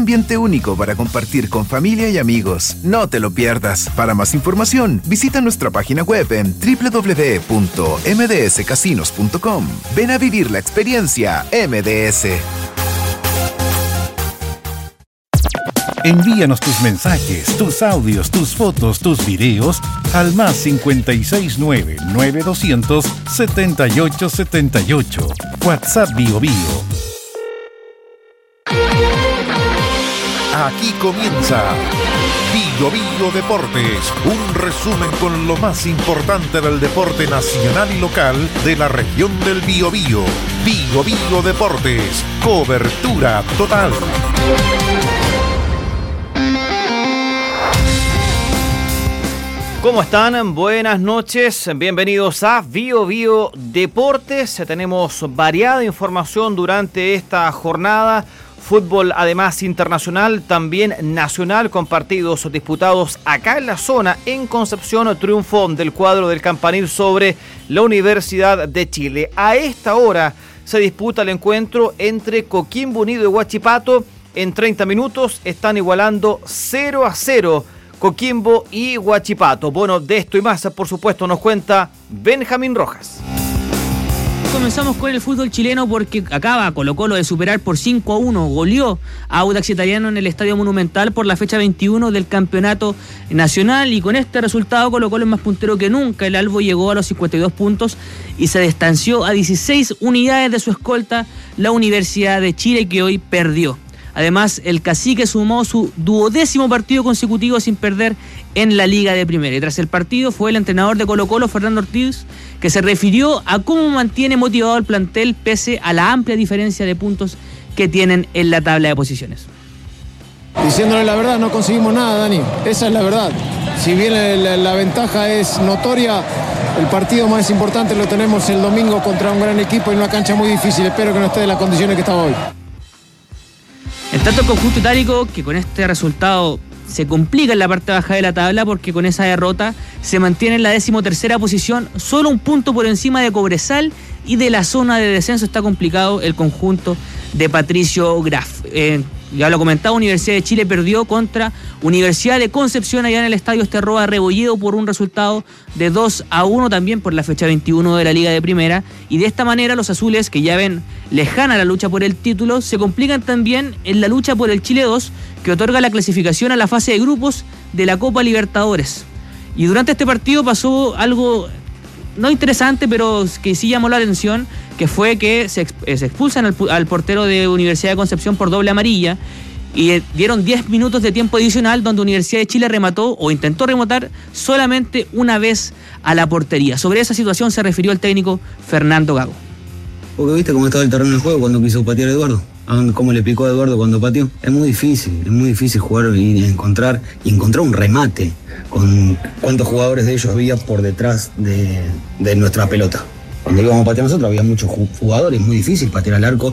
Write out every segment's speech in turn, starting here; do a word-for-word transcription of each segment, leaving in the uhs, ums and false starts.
ambiente único para compartir con familia y amigos. No te lo pierdas. Para más información, visita nuestra página web en doble u doble u doble u punto eme de ese casinos punto com. Ven a vivir la experiencia M D S. Envíanos tus mensajes, tus audios, tus fotos, tus videos al más cincuenta y seis nueve, nueve doscientos, setenta y ocho setenta y ocho. WhatsApp Bio Bio. Aquí comienza Bio Bio Deportes, un resumen con lo más importante del deporte nacional y local de la región del Biobío. Bio Bio Deportes, cobertura total. ¿Cómo están? Buenas noches, bienvenidos a Bio Bio Deportes. Tenemos variada información durante esta jornada. Fútbol además internacional, también nacional, con partidos disputados acá en la zona. En Concepción, triunfo del cuadro del Campanil sobre la Universidad de Chile. A esta hora se disputa el encuentro entre Coquimbo Unido y Huachipato. En treinta minutos están igualando cero a cero Coquimbo y Huachipato. Bueno, de esto y más, por supuesto, nos cuenta Benjamín Rojas. Comenzamos con el fútbol chileno porque acaba Colo-Colo de superar por cinco a uno, goleó a Audax Italiano en el Estadio Monumental por la fecha veintiuno del Campeonato Nacional, y con este resultado Colo-Colo es más puntero que nunca. El Albo llegó a los cincuenta y dos puntos y se distanció a dieciséis unidades de su escolta, la Universidad de Chile, que hoy perdió. Además, el Cacique sumó su duodécimo partido consecutivo sin perder en la Liga de Primera. Y tras el partido fue el entrenador de Colo-Colo, Fernando Ortiz, que se refirió a cómo mantiene motivado el plantel pese a la amplia diferencia de puntos que tienen en la tabla de posiciones. Diciéndole la verdad, no conseguimos nada, Dani. Esa es la verdad. Si bien la, la ventaja es notoria, el partido más importante lo tenemos el domingo contra un gran equipo en una cancha muy difícil. Espero que no esté en las condiciones que estaba hoy. En tanto, el conjunto itálico, que con este resultado se complica en la parte baja de la tabla, porque con esa derrota se mantiene en la decimotercera posición, solo un punto por encima de Cobresal, y de la zona de descenso está complicado el conjunto de Patricio Graf. Eh, ya lo comentaba, Universidad de Chile perdió contra Universidad de Concepción allá en el Estadio Esterroa Rebolledo por un resultado de dos a uno, también por la fecha veintiuno de la Liga de Primera, y de esta manera los azules, que ya ven lejana la lucha por el título, se complican también en la lucha por el Chile dos, que otorga la clasificación a la fase de grupos de la Copa Libertadores. Y durante este partido pasó algo no interesante, pero que sí llamó la atención, que fue que se, se expulsan al, al portero de Universidad de Concepción por doble amarilla, y dieron diez minutos de tiempo adicional donde Universidad de Chile remató o intentó rematar solamente una vez a la portería. Sobre esa situación se refirió el técnico Fernando Gago. Porque viste cómo estaba el terreno del juego cuando quiso patear a Eduardo. Cómo le picó a Eduardo cuando pateó. Es muy difícil, es muy difícil jugar y encontrar, y encontrar un remate con cuántos jugadores de ellos había por detrás de, de nuestra pelota. Cuando íbamos a patear nosotros había muchos jugadores, muy difícil patear al arco.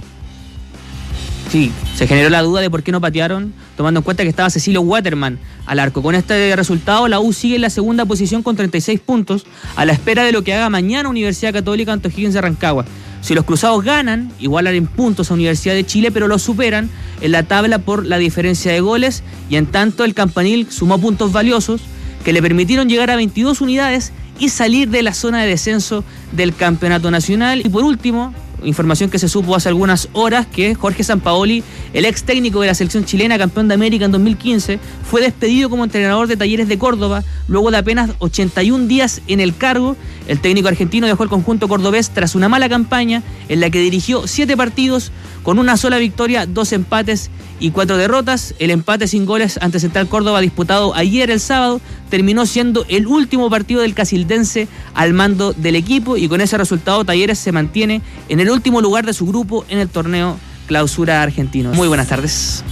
Sí, se generó la duda de por qué no patearon, tomando en cuenta que estaba Cecilio Waterman al arco. Con este resultado, la U sigue en la segunda posición con treinta y seis puntos, a la espera de lo que haga mañana Universidad Católica ante O'Higgins de Rancagua. Si los cruzados ganan, igualan en puntos a Universidad de Chile, pero lo superan en la tabla por la diferencia de goles, y en tanto el Campanil sumó puntos valiosos que le permitieron llegar a veintidós unidades y salir de la zona de descenso del Campeonato Nacional. Y por último, información que se supo hace algunas horas, que Jorge Sampaoli, el ex técnico de la selección chilena, campeón de América en dos mil quince, fue despedido como entrenador de Talleres de Córdoba luego de apenas ochenta y un días en el cargo. El técnico argentino dejó el conjunto cordobés tras una mala campaña en la que dirigió siete partidos con una sola victoria, dos empates y cuatro derrotas. El empate sin goles ante Central Córdoba, disputado ayer el sábado, terminó siendo el último partido del casildense al mando del equipo, y con ese resultado Talleres se mantiene en el último lugar de su grupo en el torneo Clausura argentino. Muy buenas tardes.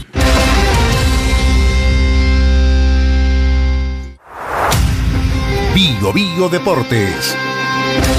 Bio Bio Deportes.